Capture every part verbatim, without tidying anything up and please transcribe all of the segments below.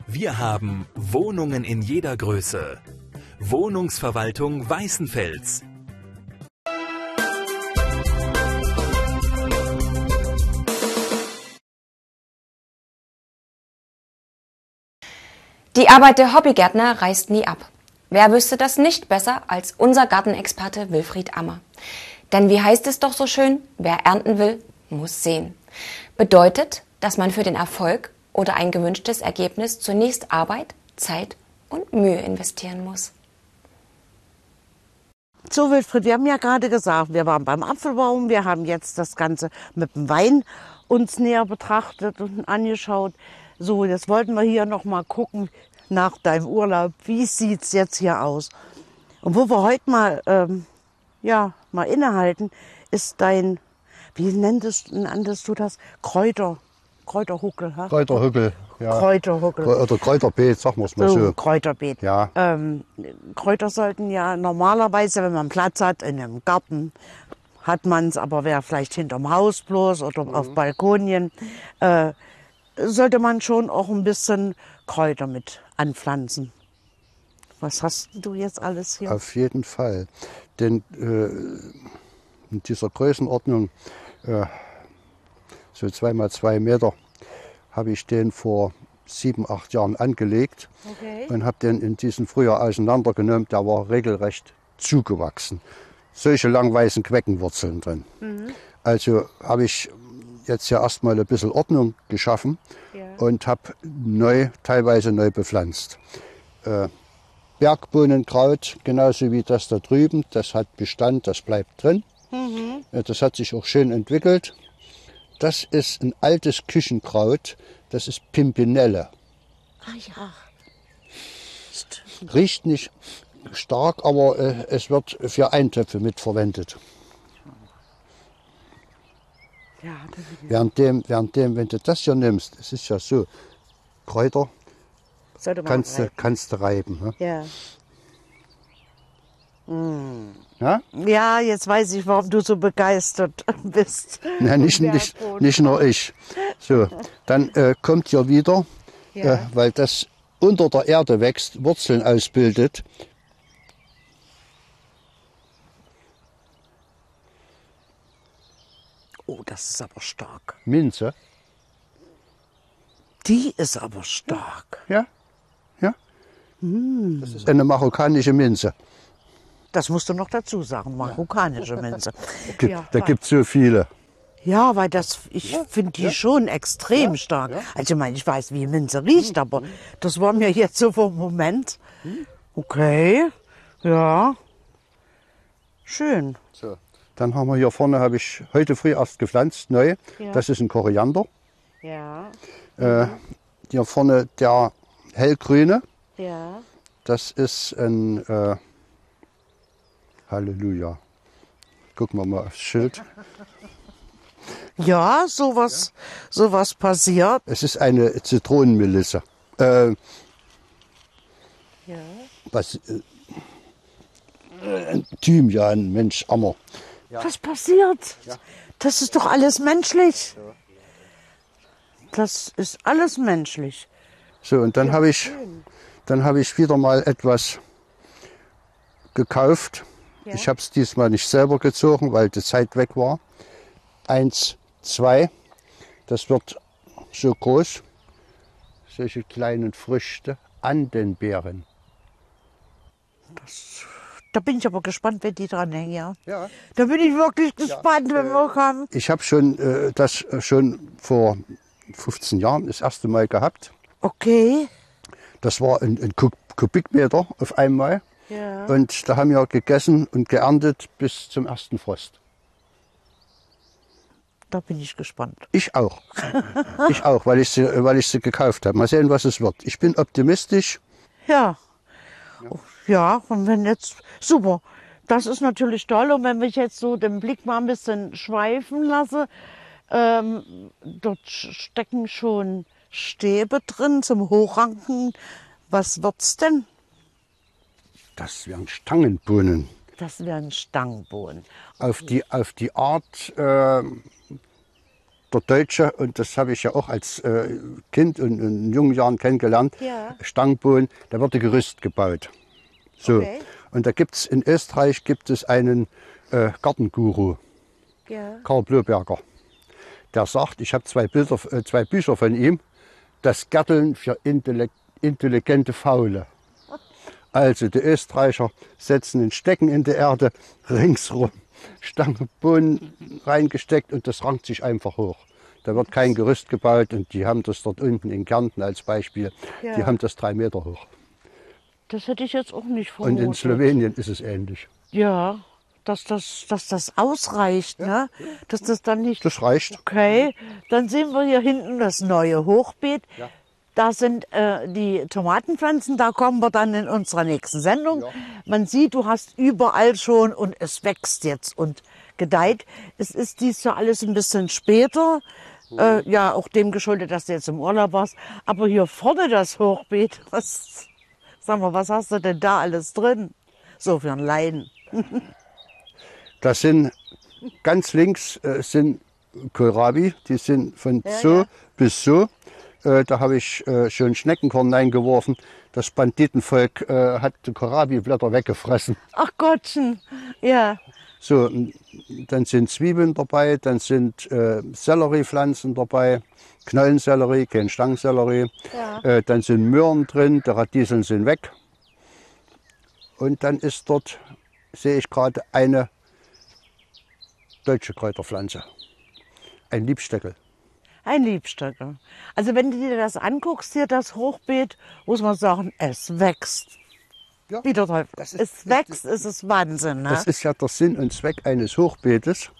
Wir haben Wohnungen in jeder Größe. Wohnungsverwaltung Weißenfels. Die Arbeit der Hobbygärtner reißt nie ab. Wer wüsste das nicht besser als unser Gartenexperte Wilfried Ammer? Denn wie heißt es doch so schön, wer ernten will, muss sehen. Bedeutet, dass man für den Erfolg oder ein gewünschtes Ergebnis zunächst Arbeit, Zeit und Mühe investieren muss. So, Wilfried, wir haben ja gerade gesagt, wir waren beim Apfelbaum, wir haben jetzt das Ganze mit dem Wein uns näher betrachtet und angeschaut. So, jetzt wollten wir hier noch mal gucken nach deinem Urlaub, wie sieht's jetzt hier aus? Und wo wir heute mal, ähm, ja, mal innehalten, ist dein, wie nenntest, nanntest du das? Kräuter, Kräuterhuckel, ha? Kräuterhuckel, ja. Kräuterhuckel. Oder Kräuterbeet, sagen wir es mal so. So, Kräuterbeet. Ja. Ähm, Kräuter sollten ja normalerweise, wenn man Platz hat in einem Garten, hat man es, aber wer vielleicht hinterm Haus bloß oder mhm. auf Balkonien, äh, sollte man schon auch ein bisschen Kräuter mit anpflanzen. Was hast du jetzt alles hier? Auf jeden Fall. Denn äh, in dieser Größenordnung, äh, so zwei mal zwei Meter, habe ich den vor sieben, acht Jahren angelegt. Okay. Und habe den in diesem Frühjahr auseinandergenommen. Der war regelrecht zugewachsen. Solche lang weißen Queckenwurzeln drin. Mhm. Also habe ich jetzt ja erstmal ein bisschen Ordnung geschaffen, ja. Und habe neu, teilweise neu bepflanzt. Äh, Bergbohnenkraut, genauso wie das da drüben, das hat Bestand, das bleibt drin. Mhm. Äh, das hat sich auch schön entwickelt. Das ist ein altes Küchenkraut, das ist Pimpinelle. Ah ja. Riecht nicht stark, aber äh, es wird für Eintöpfe mitverwendet. Ja, währenddem, währenddem, wenn du das hier nimmst, es ist ja so, Kräuter kannst du, kannst du reiben. Ne? Ja. Mm. Ja? Ja, jetzt weiß ich, warum du so begeistert bist. Ja, nicht, nicht, nicht nur ich. So, dann äh, kommt hier wieder, ja. äh, weil das unter der Erde wächst, Wurzeln ausbildet. Oh, das ist aber stark. Minze. Die ist aber stark. Ja, ja. Mm. Das ist eine marokkanische Minze. Das musst du noch dazu sagen, marokkanische Minze. Ja, da gibt es so viele. Ja, weil das, ich ja, finde die ja. schon extrem ja, stark. Ja. Also ich meine, ich weiß, wie Minze riecht, mhm. aber das war mir jetzt so vom Moment. Okay, ja, schön. So. Dann haben wir hier vorne, habe ich heute früh erst gepflanzt, neu. Ja. Das ist ein Koriander. Ja. Äh, mhm. Hier vorne der hellgrüne. Ja. Das ist ein äh, Halleluja. Gucken wir mal aufs Schild. Ja, sowas, ja. sowas passiert. Es ist eine Zitronenmelisse. Äh, ja. Was, äh, Thymian, Mensch, Ammer. Ja. Was passiert? Ja. Das ist doch alles menschlich. Ja. Das ist alles menschlich. So, und dann ja, habe ich, dann habe ich wieder mal etwas gekauft. Ja. Ich habe es diesmal nicht selber gezogen, weil die Zeit weg war. Eins, zwei. Das wird so groß. Solche kleinen Früchte an den Beeren. Das Da bin ich aber gespannt, wenn die dranhängen, ja. Ja. Da bin ich wirklich gespannt, ja, wenn wir kommen. Ich habe schon äh, das schon vor fünfzehn Jahren das erste Mal gehabt. Okay. Das war ein, ein Kubikmeter auf einmal. Ja. Und da haben wir gegessen und geerntet bis zum ersten Frost. Da bin ich gespannt. Ich auch. Ich auch, weil ich, sie, weil ich sie gekauft habe. Mal sehen, was es wird. Ich bin optimistisch. Ja. Ja. Ja, und wenn jetzt, super, das ist natürlich toll. Und wenn ich jetzt so den Blick mal ein bisschen schweifen lasse, ähm, dort stecken schon Stäbe drin zum Hochranken. Was wird's denn? Das wären Stangenbohnen. Das wären Stangenbohnen. Auf die, auf die Art äh, der Deutsche, und das habe ich ja auch als äh, Kind und in jungen Jahren kennengelernt, Ja. Stangbohlen, da wird ein Gerüst gebaut. So. Okay. Und da gibt es in Österreich gibt es einen äh, Gartenguru, Ja. Karl Bloberger. Der sagt, ich habe zwei, Bilder, äh, zwei Bücher von ihm, das Gärteln für Intellek intelligente Faule. Also die Österreicher setzen einen Stecken in die Erde, ringsrum Stangenbohnen reingesteckt und das rankt sich einfach hoch. Da wird kein Gerüst gebaut und die haben das dort unten in Kärnten als Beispiel, Ja. die haben das drei Meter hoch. Das hätte ich jetzt auch nicht Und vermutet. in Slowenien ist es ähnlich. Ja, dass das, dass das ausreicht, ne? Dass das dann nicht... Das reicht. Okay, dann sehen wir hier hinten das neue Hochbeet. Ja. Da sind äh, die Tomatenpflanzen, da kommen wir dann in unserer nächsten Sendung. Ja. Man sieht, du hast überall schon und es wächst jetzt und gedeiht. Es ist dies Jahr alles ein bisschen später. Äh, ja, auch dem geschuldet, dass du jetzt im Urlaub warst. Aber hier vorne das Hochbeet, was, sag mal, was hast du denn da alles drin? So für ein Leiden. Das sind ganz links äh, sind Kohlrabi, die sind von Ja, so ja. bis so. Äh, da habe ich äh, schön Schneckenkorn reingeworfen. Das Banditenvolk äh, hat die Kohlrabi-Blätter weggefressen. Ach Gottchen, ja. So, und dann sind Zwiebeln dabei, dann sind äh, Selleriepflanzen dabei, Knollensellerie, kein Stangensellerie. Ja. Äh, dann sind Möhren drin, die Radieseln sind weg. Und dann ist dort, sehe ich gerade, eine deutsche Kräuterpflanze, ein Liebstöckel. Ein Liebstöckel. Also wenn du dir das anguckst, hier das Hochbeet, muss man sagen, es wächst. Ja, Wie der Teufel. das ist- Es wächst, es ist Wahnsinn. Ne? Das ist ja der Sinn und Zweck eines Hochbeetes.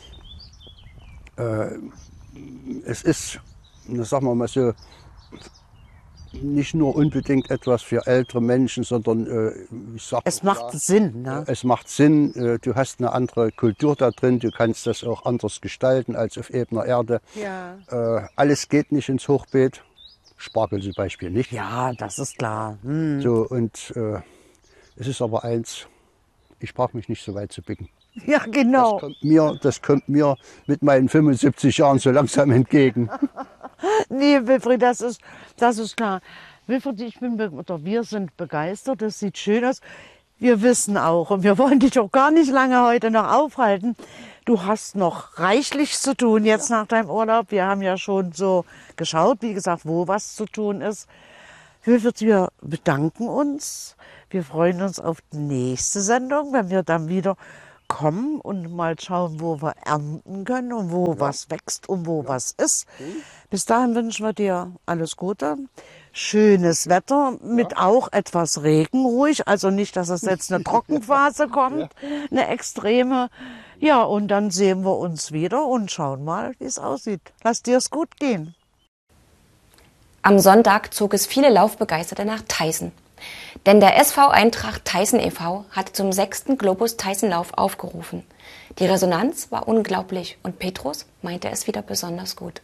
Äh, es ist, na, sagen wir mal so, nicht nur unbedingt etwas für ältere Menschen, sondern äh, ich sag, Es macht ja, Sinn. Ne? es macht Sinn. äh, Du hast eine andere Kultur da drin, du kannst das auch anders gestalten als auf ebener Erde. Ja. Äh, alles geht nicht ins Hochbeet, Spargel zum Beispiel nicht. Ja, das ist klar. Hm. So, und äh, es ist aber eins, ich brauche mich nicht so weit zu bücken. Ja, genau. Das kommt mir, das kommt mir mit meinen fünfundsiebzig Jahren so langsam entgegen. Nee, Wilfried, das ist, das ist klar. Wilfried, ich bin, be- oder wir sind begeistert, das sieht schön aus. Wir wissen auch, und wir wollen dich auch gar nicht lange heute noch aufhalten, du hast noch reichlich zu tun jetzt nach deinem Urlaub. Wir haben ja schon so geschaut, wie gesagt, wo was zu tun ist. Wilfried, wir bedanken uns. Wir freuen uns auf die nächste Sendung, wenn wir dann wieder kommen und mal schauen, wo wir ernten können und wo was wächst und wo was ist. Bis dahin wünschen wir dir alles Gute. Schönes Wetter mit auch etwas Regen ruhig. Also nicht, dass es jetzt eine Trockenphase kommt, eine extreme. Ja, und dann sehen wir uns wieder und schauen mal, wie es aussieht. Lass dir es gut gehen. Am Sonntag zog es viele Laufbegeisterte nach Theißen. Denn der S V Eintracht Theißen e V hatte zum sechsten Globus-Theißen-Lauf aufgerufen. Die Resonanz war unglaublich und Petrus meinte es wieder besonders gut.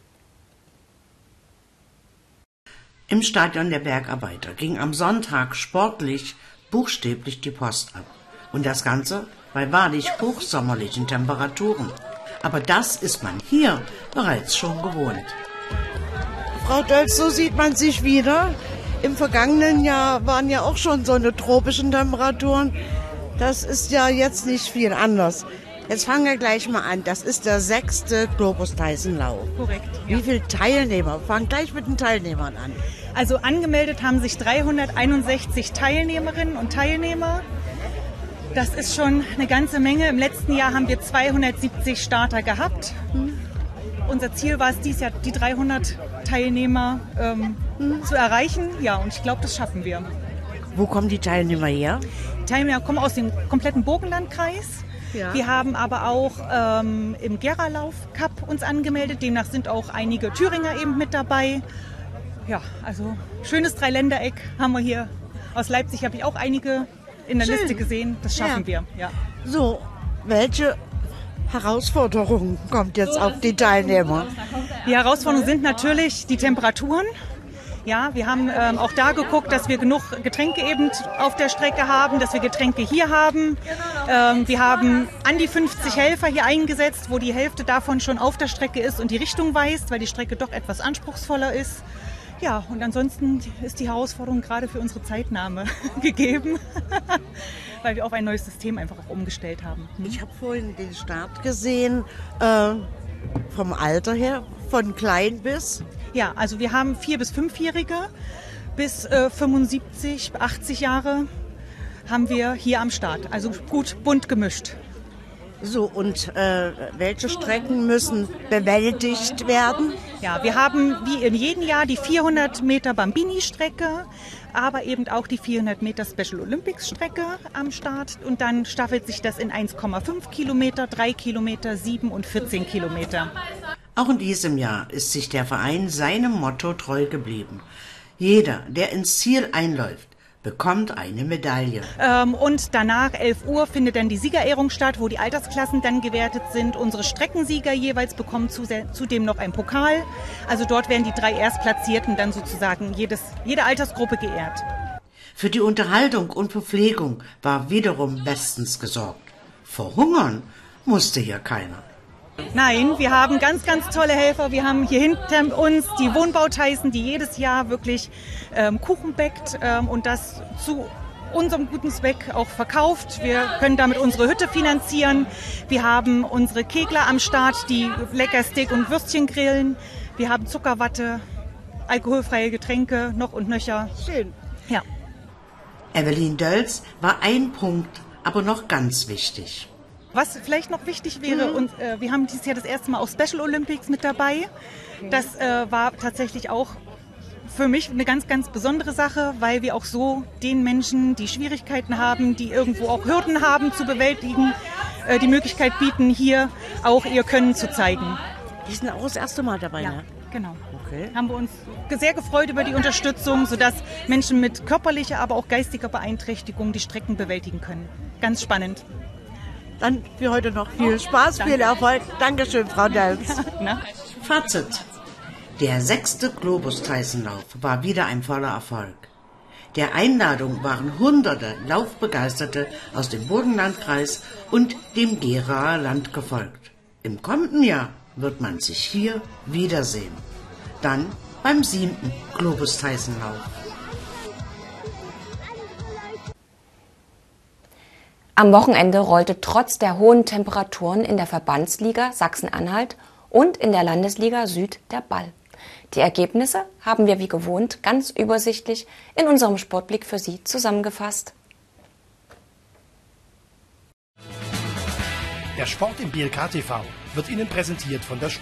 Im Stadion der Bergarbeiter ging am Sonntag sportlich buchstäblich die Post ab. Und das Ganze bei wahrlich hochsommerlichen Temperaturen. Aber das ist man hier bereits schon gewohnt. Frau Dölz, so sieht man sich wieder. Im vergangenen Jahr waren ja auch schon so eine tropischen Temperaturen. Das ist ja jetzt nicht viel anders. Jetzt fangen wir gleich mal an. Das ist der sechste Globus-Theißen-Lauf. Korrekt. Wie viele Teilnehmer? Fangen gleich mit den Teilnehmern an. Also angemeldet haben sich dreihunderteinundsechzig Teilnehmerinnen und Teilnehmer. Das ist schon eine ganze Menge. Im letzten Jahr haben wir zweihundertsiebzig Starter gehabt. Unser Ziel war es dieses Jahr, die dreihundert Teilnehmer ähm, zu erreichen. Ja, und ich glaube, das schaffen wir. Wo kommen die Teilnehmer her? Die Teilnehmer kommen aus dem kompletten Burgenlandkreis. Ja. Wir haben aber auch ähm, im Geralauf Cup uns angemeldet. Demnach sind auch einige Thüringer eben mit dabei. Ja, also schönes Dreiländereck haben wir hier. Aus Leipzig habe ich auch einige in der Schön. Liste gesehen. Das schaffen Ja. wir. Ja. So, welche Herausforderung kommt jetzt auf die Teilnehmer? Die Herausforderungen sind natürlich die Temperaturen. Ja, wir haben ähm, auch da geguckt, dass wir genug Getränke eben auf der Strecke haben, dass wir Getränke hier haben. Ähm, wir haben an die fünfzig Helfer hier eingesetzt, wo die Hälfte davon schon auf der Strecke ist und die Richtung weist, weil die Strecke doch etwas anspruchsvoller ist. Ja, und ansonsten ist die Herausforderung gerade für unsere Zeitnahme gegeben, weil wir auf ein neues System einfach auch umgestellt haben. Hm? Ich habe vorhin den Start gesehen, äh, vom Alter her, von klein bis... Ja, also wir haben vier- bis fünfjährige bis äh, fünfundsiebzig, achtzig Jahre haben wir hier am Start. Also gut bunt gemischt. So, und äh, welche Strecken müssen bewältigt werden? Ja, wir haben wie in jedem Jahr die vierhundert Meter Bambini-Strecke, aber eben auch die vierhundert Meter Special Olympics-Strecke am Start. Und dann staffelt sich das in eins Komma fünf Kilometer, drei Kilometer, sieben und vierzehn Kilometer. Auch in diesem Jahr ist sich der Verein seinem Motto treu geblieben. Jeder, der ins Ziel einläuft, bekommt eine Medaille. Ähm, und danach, elf Uhr, findet dann die Siegerehrung statt, wo die Altersklassen dann gewertet sind. Unsere Streckensieger jeweils bekommen zudem noch einen Pokal. Also dort werden die drei Erstplatzierten dann sozusagen jedes, jede Altersgruppe geehrt. Für die Unterhaltung und Verpflegung war wiederum bestens gesorgt. Verhungern musste hier keiner. Nein, wir haben ganz, ganz tolle Helfer. Wir haben hier hinter uns die Wohnbau-Tyson, die jedes Jahr wirklich ähm, Kuchen bäckt ähm, und das zu unserem guten Zweck auch verkauft. Wir können damit unsere Hütte finanzieren. Wir haben unsere Kegler am Start, die lecker Steak und Würstchen grillen. Wir haben Zuckerwatte, alkoholfreie Getränke, noch und nöcher. Schön. Ja. Evelyn Dölz war ein Punkt, aber noch ganz wichtig. Was vielleicht noch wichtig wäre, mhm. und äh, wir haben dieses Jahr das erste Mal auch Special Olympics mit dabei. Das äh, war tatsächlich auch für mich eine ganz, ganz besondere Sache, weil wir auch so den Menschen, die Schwierigkeiten haben, die irgendwo auch Hürden haben zu bewältigen, äh, die Möglichkeit bieten, hier auch ihr Können zu zeigen. Die sind auch das erste Mal dabei, ja, ne? Genau. Okay. Haben wir uns sehr gefreut über die Unterstützung, sodass Menschen mit körperlicher, aber auch geistiger Beeinträchtigung die Strecken bewältigen können. Ganz spannend. Dann für heute noch viel Spaß, Danke. viel Erfolg. Dankeschön, Frau Dölz. Na? Fazit. Der sechste Globus-Tyson-Lauf war wieder ein voller Erfolg. Der Einladung waren hunderte Laufbegeisterte aus dem Burgenlandkreis und dem Geraer Land gefolgt. Im kommenden Jahr wird man sich hier wiedersehen. Dann beim siebten Globus-Tyson-Lauf. Am Wochenende rollte trotz der hohen Temperaturen in der Verbandsliga Sachsen-Anhalt und in der Landesliga Süd der Ball. Die Ergebnisse haben wir wie gewohnt ganz übersichtlich in unserem Sportblick für Sie zusammengefasst. Der Sport im B L K T V wird Ihnen präsentiert von der